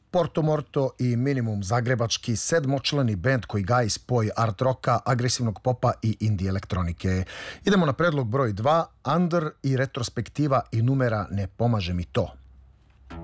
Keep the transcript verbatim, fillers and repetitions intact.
Porto Morto i Minimum, zagrebački sedmočlani bend koji gaji spoj art roka, agresivnog popa i indie elektronike. Idemo na predlog broj dva, Under i retrospektiva i numera Ne pomaže mi to.